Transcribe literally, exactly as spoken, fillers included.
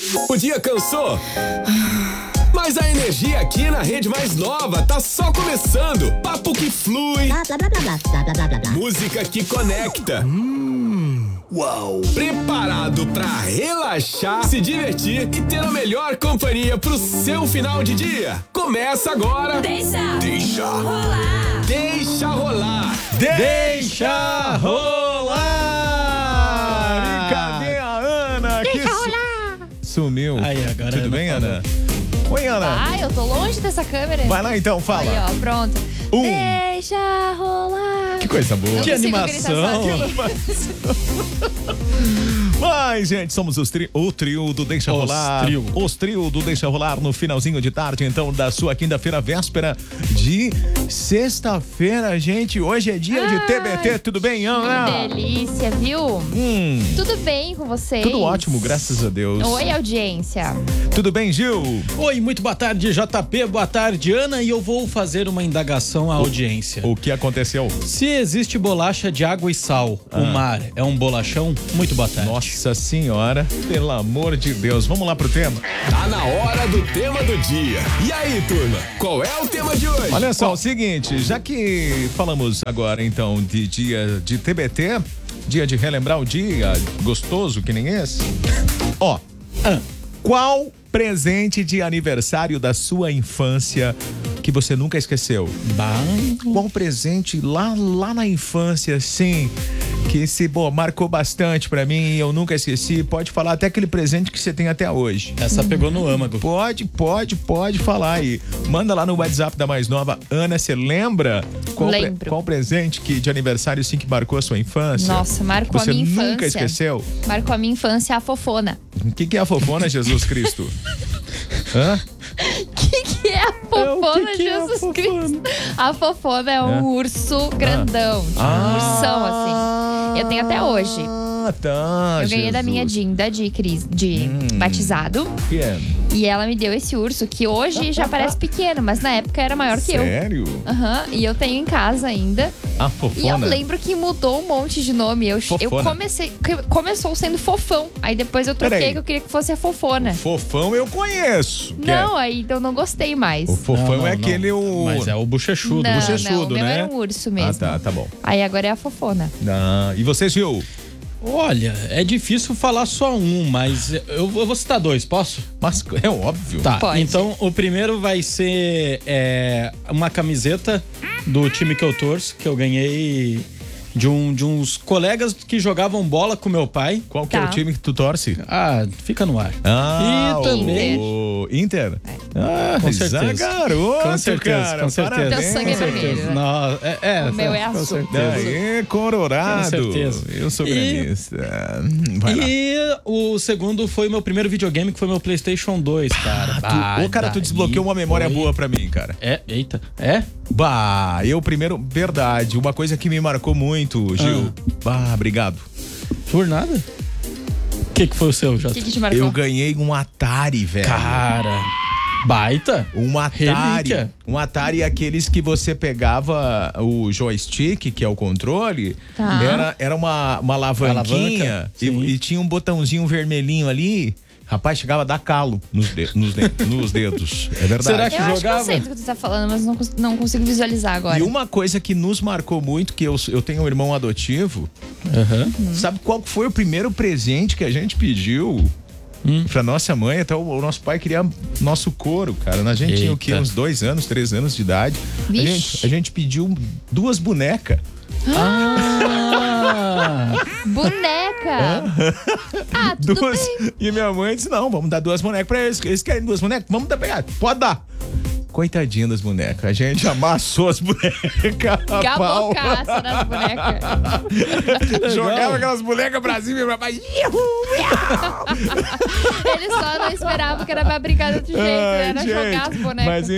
O dia cansou? Mas a energia aqui na rede mais nova tá só começando. Papo que flui. Blá, blá, blá, blá, blá, blá, blá, blá, blá. Música que conecta. Hum, uau. Preparado pra relaxar, se divertir e ter a melhor companhia pro seu final de dia. Começa agora. Deixa. Deixa. Rolar. Deixa rolar. Deixa rolar. E cadê a Ana? Deixa que rolar. Sumiu. Aí, agora Tudo Ana bem, falou. Ana? Oi, Ana. Ah, eu tô longe dessa câmera. Vai lá então, fala. Aí, ó, pronto. Um. Deixa rolar. Que coisa boa. Eu Que consigo animação. gritar sozinho. Mas, gente, somos os tri... o trio do Deixa Os Rolar. trio. Os trio do Deixa Rolar no finalzinho de tarde, então, da sua quinta-feira, véspera de sexta-feira, gente. Hoje é dia de Ai, T B T. Tudo bem, Ana? Que delícia, viu? Hum, Tudo bem com vocês? tudo ótimo, graças a Deus. Oi, audiência. Tudo bem, Gil? Oi, muito boa tarde, J P, boa tarde, Ana, e eu vou fazer uma indagação à audiência. O que aconteceu? Se existe bolacha de água e sal, o mar é um bolachão? Muito boa tarde. Nossa senhora, pelo amor de Deus. Vamos lá pro tema? Tá na hora do tema do dia. E aí, turma? Qual é o tema de hoje? Olha só, o seguinte, já que falamos agora, então, de dia de T B T, dia de relembrar o dia gostoso que nem esse, ó, Ah, qual presente de aniversário da sua infância que você nunca esqueceu? bah, Qual presente lá, lá na infância, assim, que se, pô, marcou bastante pra mim e eu nunca esqueci? Pode falar até aquele presente que você tem até hoje. essa pegou no âmago. Pode, pode, pode falar aí. Manda lá no WhatsApp da mais nova. Ana, você lembra? Qual, pre- Lembro. qual presente que, de aniversário, sim, que marcou a sua infância? Nossa, marcou você a minha infância. nunca esqueceu? Marcou a minha infância a fofona. O que, que é a fofona, Jesus Cristo? Hã? O que, que é a fofona, que que é a Jesus fofona? Cristo? A fofona é um É. urso grandão. Tipo, um ursão, assim. Eu tenho até hoje. Ah, tá. Eu ganhei da minha Jesus. Dinda de, Cris, de Hum. batizado. Que é? E ela me deu esse urso, que hoje já parece pequeno, mas na época era maior que eu. Sério? Aham, e eu tenho em casa ainda. A E eu fofona? lembro que mudou um monte de nome. Eu, eu Fofona. comecei. que- Começou sendo fofão. Aí depois eu troquei Peraí. que eu queria que fosse a fofona. Fofão eu conheço. que é- Não, aí eu não gostei mais. O fofão Não, não, é não. aquele o... Mas é o bochechudo. não, bochechudo, não, o meu né? era um urso mesmo. Ah, tá, tá bom. Aí agora é a fofona. Ah, e você, Gil? Olha, é difícil falar só um, mas eu, eu vou citar dois, posso? Mas é óbvio. Tá, Pode. então o primeiro vai ser é, uma camiseta do time que eu torço, que eu ganhei de, um, de uns colegas que jogavam bola com meu pai. Qual que é Tá. o time que tu torce? Ah, fica no ar. Ah, E também- o Inter? Ah, Com certeza. garoto, Com certeza, cara. com certeza. Parabéns. Teu sangue é Com certeza. vermelho, né? Não, é, é, O meu é com azul. certeza. Daí, Colorado. Com certeza. Eu sou E- gremista. Hum, Vai lá. E o segundo foi meu primeiro videogame, que foi meu PlayStation dois, cara. Tu- Ô, cara, tu daí desbloqueou uma memória foi- boa pra mim, cara. É, eita. É? Bah, eu primeiro, verdade, uma coisa que me marcou muito, Gil. Ah. Bah, obrigado. Por nada? O que, que foi o seu, O Jota? que, que te marcou? Eu ganhei um Atari, velho. Cara, baita. Um Atari. Relíquia. Um Atari, aqueles que você pegava o joystick, que é o controle, Tá. era, era uma, uma alavanquinha Alavanca, e, sim. e tinha um botãozinho vermelhinho ali. Rapaz, chegava a dar calo nos, de- nos, de- nos dedos. É verdade. Será que Eu acho que eu jogava? sei do que tu tá falando, mas não, cons- não consigo visualizar agora. E uma coisa que nos marcou muito, que eu, eu tenho um irmão adotivo, Aham. sabe qual foi o primeiro presente que a gente pediu Hum. pra nossa mãe? Até o, o nosso pai queria nosso couro, cara. A gente tinha o quê? Eita. Uns dois anos, três anos de idade. A Vixe. gente, a gente pediu duas bonecas. Ah! Boneca! Ah, tudo Duas. bem. E minha mãe disse: não, vamos dar duas bonecas pra eles. Eles querem duas bonecas? Vamos dar, pegar. Pode dar. Coitadinha das bonecas. A gente amassou as bonecas. a pau. Gabocaça das bonecas. Jogava aquelas bonecas pra cima e pra baixo. Eles só não esperavam que era pra brincar de outro jeito, Ai, era gente, jogar as bonecas. Mas